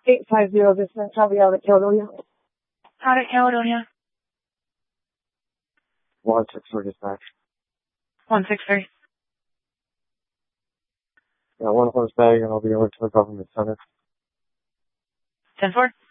850 dispatch. I'll be out at Caledonia. Out at Caledonia. 163 dispatch. 163. Yeah, 1 horse bag and I'll be over to the government center. 10-4.